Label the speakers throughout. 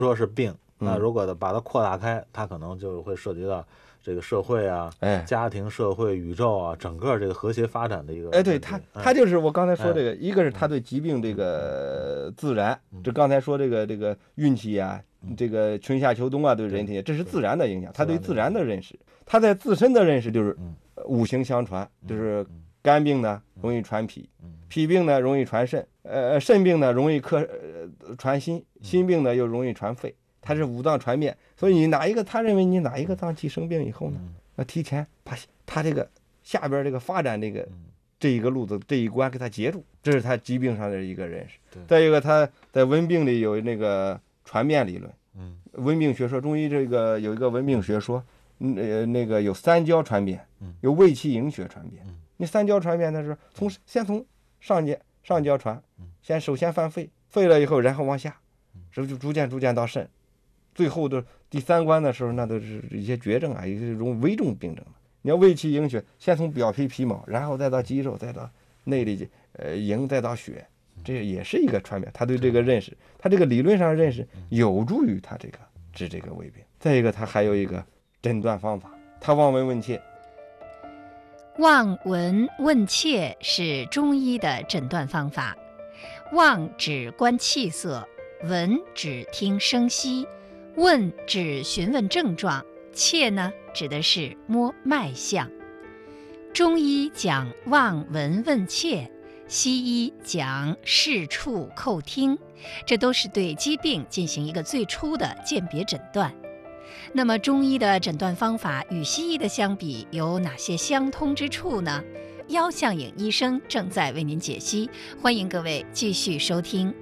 Speaker 1: 说是病，那如果把它扩大开，它可能就会涉及到这个社会啊、家庭、社会、宇宙啊，整个这个和谐发展的一个。
Speaker 2: 对，它就是我刚才说这个，一个是它对疾病这个自然，这刚才说这个运气啊，这个春夏秋冬啊，对人体，这是自然的影响。它对自然的认识，它在自身的认识就是五行相传，就是肝病呢容易传脾，脾病呢容易传肾，肾病呢容易传心，心病呢又容易传肺。它是五脏传遍，所以他认为你哪一个脏器生病以后呢，那提前把他这个下边这个发展这一个路子这一关给他截住，这是他疾病上的一个认识。再一个，他在温病里有那个传变理论，温病学说，中医这个有一个温病学说，那个有三焦传变，有卫气营血传变。你三焦传变的是先从上焦传，首先犯肺了以后，然后往下，就逐渐到肾。最后的第三关的时候，那都是一些绝症啊，一些危重病症了。你要卫气营血，先从表皮毛，然后再到肌肉，再到内里营，再到血，这也是一个传变。他对这个认识，他这个理论上认识有助于他这个治这个胃病。再一个，他还有一个诊断方法，他望闻问切。
Speaker 3: 望闻问切是中医的诊断方法。望指观气色，闻指听声息，问指询问症状，切呢指的是摸脉象。中医讲望闻问切，西医讲视触叩听，这都是对疾病进行一个最初的鉴别诊断。那么中医的诊断方法与西医的相比有哪些相通之处呢？腰向影医生正在为您解析，欢迎各位继续收听。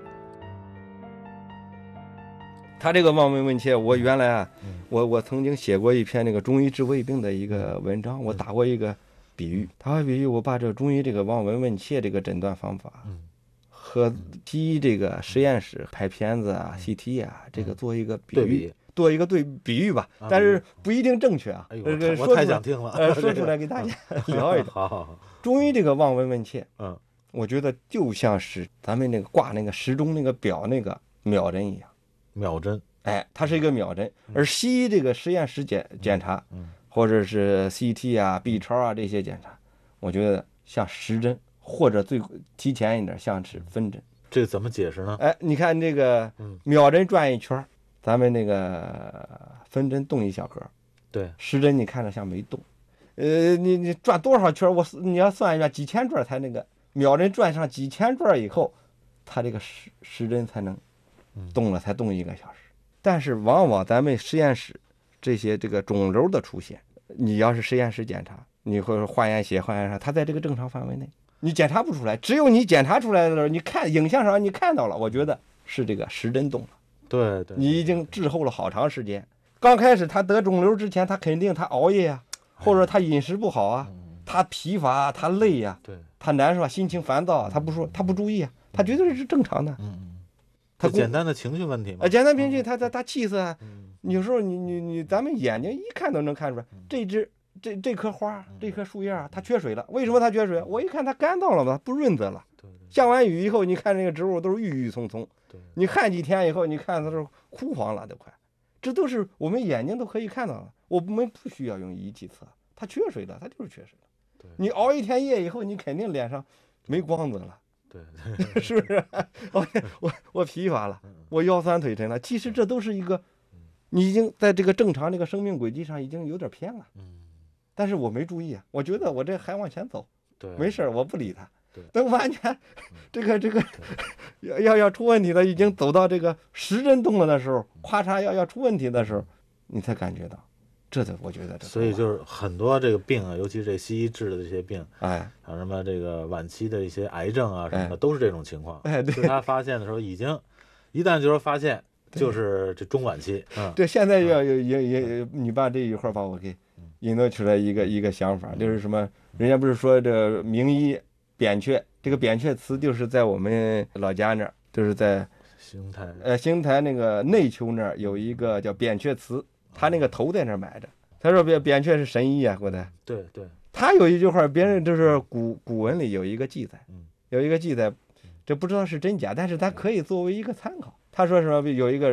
Speaker 2: 他这个望闻问切，我原来啊，我曾经写过一篇那个中医治胃病的一个文章，我打过一个比喻，我把这中医这个望闻问切这个诊断方法，和西医这个实验室拍片子啊、CT 啊，这个做一个比喻。做一个比喻吧，但是不一定正确啊。
Speaker 1: 我太想听了，
Speaker 2: 说出来给大家聊一聊。
Speaker 1: 好。
Speaker 2: 中医这个望闻问切，我觉得就像是咱们那个挂那个时钟那个表那个秒针一样。
Speaker 1: 秒针，
Speaker 2: 它是一个秒针。而西医这个实验室检查，或者是 CT 啊、B 超啊这些检查，我觉得像时针，或者最提前一点像是分针。
Speaker 1: 这怎么解释呢？
Speaker 2: 你看这个秒针转一圈。咱们那个分针动一小格，
Speaker 1: 对，
Speaker 2: 时针你看着像没动，你转多少圈，你要算一下几千转才那个秒针转上几千转以后，它这个时针才能动了，才动1个小时。但是往往咱们实验室这个肿瘤的出现，你要是实验室检查，你会化验血、化验啥，它在这个正常范围内，你检查不出来。只有你检查出来的时候，你看影像上你看到了，我觉得是这个时针动了。
Speaker 1: 对，
Speaker 2: 你已经滞后了好长时间。刚开始他得肿瘤之前，他肯定他熬夜啊，或者他饮食不好啊，他疲乏啊，他累啊，他难受啊，心情烦躁啊，他不注意啊，他觉得这是正常的。
Speaker 1: 他简单的情绪问题嘛。
Speaker 2: 简单情绪，他气色啊，有时候你咱们眼睛一看都能看出来，这棵花、这棵树叶啊，它缺水了。为什么它缺水？我一看它干燥了嘛，不润泽了。下完雨以后，你看这个植物都是郁郁葱葱。你看几天以后，你看它都枯黄了，都快，这都是我们眼睛都可以看到的。我们不需要用仪器测，它缺水了，它就是缺水了。你熬一天夜以后，你肯定脸上没光泽了，是不是？我疲乏了，我腰酸腿沉了。其实这都是一个，你已经在这个正常这个生命轨迹上已经有点偏了。但是我没注意啊，我觉得我这还往前走，没事，我不理他。等完全这个要出问题了，已经走到这个时针动了的时候，咔嚓要出问题的时候，你才感觉到，我觉得
Speaker 1: 所以就是很多这个病啊，尤其是这西医治的这些病，像什么这个晚期的一些癌症啊什么的，都是这种情况。对，他发现的时候一旦就是发现，就是这中晚期。
Speaker 2: 对，现在也你把这一会儿把我给引导出来一个想法，就是什么？人家不是说这名医扁鹊，这个扁鹊祠就是在我们老家那儿，就是在邢台那个内丘那儿有一个叫扁鹊祠，他那个头在那儿埋着。他说扁鹊是神医啊，过来。
Speaker 1: 对，
Speaker 2: 他有一句话，别人就是古文里有一个记载，这不知道是真假，但是他可以作为一个参考。他说什么？有一个人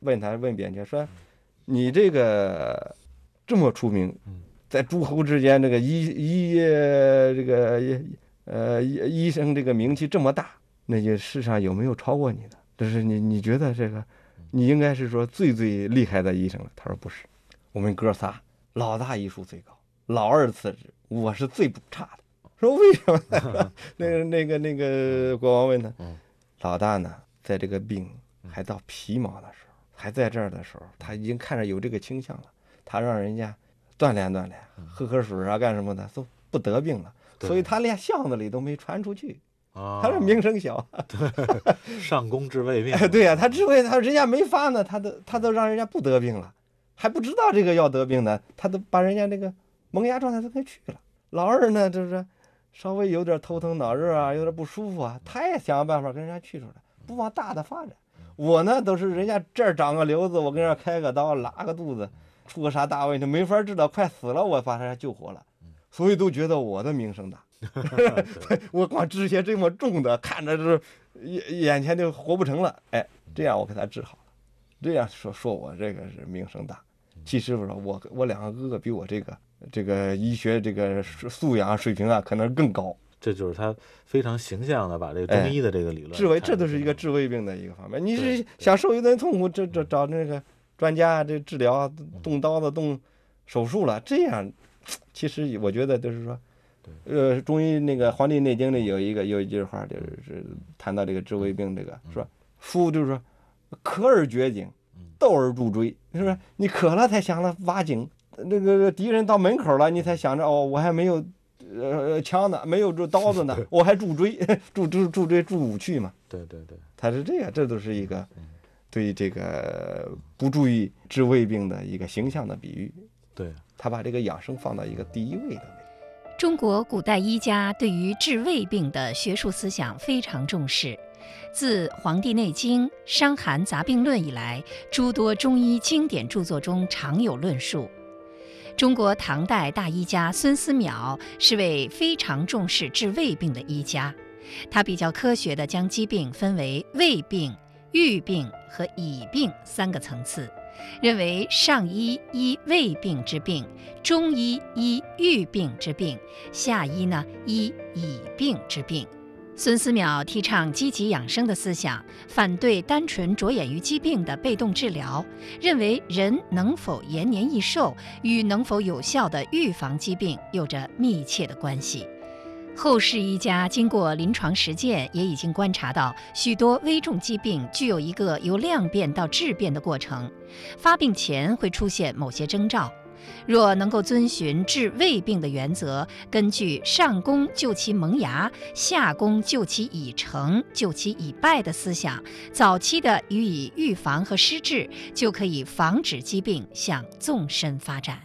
Speaker 2: 问扁鹊说，你这个这么出名，在诸侯之间这个医生这个名气这么大，那些世上有没有超过你的？这是你觉得这个你应该是说最厉害的医生了。他说不是，我们哥仨老大医术最高，老二次之，我是最不差的。说为什么？那个国王问他，老大呢，在这个病还到皮毛的时候，还在这儿的时候，他已经看着有这个倾向了，他让人家锻炼锻炼，喝水啊干什么的都不得病了，所以他连巷子里都没传出去。他是名声小，
Speaker 1: 上工治未病。
Speaker 2: 对呀，他治未他人家没发呢，他都让人家不得病了，还不知道这个要得病呢，他都把人家这个萌芽状态都给去了。老二呢，就是稍微有点头疼脑热啊，有点不舒服啊，他也想办法跟人家去出来，不往大的发展。我呢，都是人家这儿长个瘤子，我跟人家开个刀，拉个肚子，出个啥大问题没法治了，快死了，我把他救活了，所以都觉得我的名声大。我光治些这么重的，看着是眼前就活不成了，哎，这样我给他治好了，这样说我这个是名声大。其实我说我两个哥哥比我这个医学这个素养水平啊，可能更高。
Speaker 1: 这就是他非常形象的把这个中医的这个理论
Speaker 2: 治胃，这都是一个治胃病的一个方面。你是想受一顿痛苦，这找那个专家这治疗，动刀子动手术了，这样其实我觉得就是说。中医那个《黄帝内经》里有一句话，就是谈到这个治胃病，这个说夫就是说渴而掘井，斗而助锥，是不是？你渴了才想了挖井，那个敌人到门口了，你才想着哦，我还没有枪呢，没有刀子呢，我还助锥，助锥助武器嘛。
Speaker 1: 对，
Speaker 2: 他是这样，这都是一个对这个不注意治胃病的一个形象的比喻。
Speaker 1: 对，
Speaker 2: 他把这个养生放到一个第一位的位置。
Speaker 3: 中国古代医家对于治胃病的学术思想非常重视，自《黄帝内经》《伤寒杂病论》以来，诸多中医经典著作中常有论述。中国唐代大医家孙思邈是位非常重视治胃病的医家，他比较科学地将疾病分为胃病、郁病和乙病三个层次，认为上医医胃病之病，中医医郁病之病，下医呢医乙病之病。孙思邈提倡积极养生的思想，反对单纯着眼于疾病的被动治疗，认为人能否延年益寿与能否有效地预防疾病有着密切的关系。后世医家经过临床实践，也已经观察到许多危重疾病具有一个由量变到质变的过程，发病前会出现某些征兆。若能够遵循治胃病的原则，根据上攻救其萌芽，下攻救其已成，救其已败的思想，早期的予以预防和施治，就可以防止疾病向纵深发展。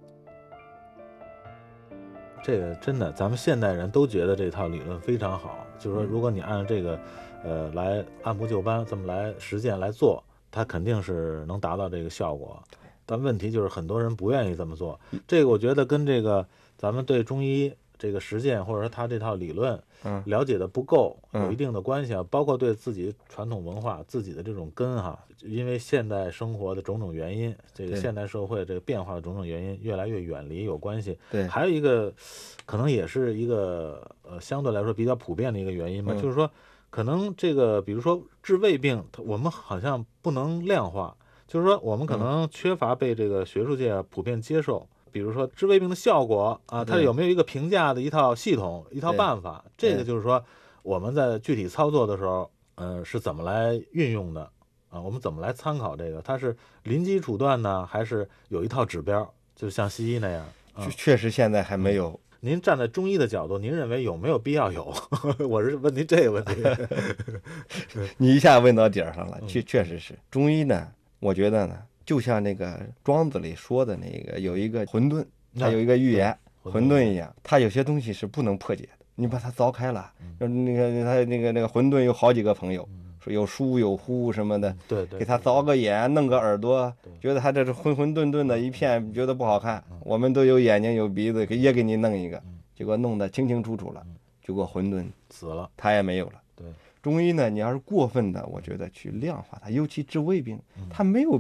Speaker 1: 这个真的，咱们现代人都觉得这套理论非常好，就是说，如果你按这个，来按部就班这么来实践来做，它肯定是能达到这个效果。但问题就是很多人不愿意这么做，这个我觉得跟这个咱们对中医这个实践或者说他这套理论了解的不够有一定的关系啊，包括对自己传统文化自己的这种根哈，因为现代生活的种种原因，这个现代社会这个变化的种种原因越来越远离有关系。
Speaker 2: 对，
Speaker 1: 还有一个可能也是一个相对来说比较普遍的一个原因嘛，就是说可能这个比如说治胃病，我们好像不能量化。就是说，我们可能缺乏被这个学术界普遍接受，比如说治胃病的效果啊，它有没有一个评价的一套系统、一套办法？这个就是说，我们在具体操作的时候，是怎么来运用的啊？我们怎么来参考这个？它是临机处断呢，还是有一套指标？就是像西医那样？
Speaker 2: 确实现在还没有。
Speaker 1: 您站在中医的角度，您认为有没有必要有？我是问您这个问题。
Speaker 2: 你一下问到点上了，确实是中医呢。我觉得呢，就像那个庄子里说的那个，有一个混沌，它有一个寓言，混沌一样，它有些东西是不能破解的。你把它凿开了，那个他那个混沌有好几个朋友，说有疏有忽什么的，
Speaker 1: 对，
Speaker 2: 给他凿个眼，弄个耳朵，觉得他这是混混沌沌的一片，觉得不好看。我们都有眼睛有鼻子，也给你弄一个，结果弄得清清楚楚了，结果混沌
Speaker 1: 死了，
Speaker 2: 他也没有了。
Speaker 1: 对，
Speaker 2: 中医呢，你要是过分的，我觉得去量化它，尤其治胃病，它没有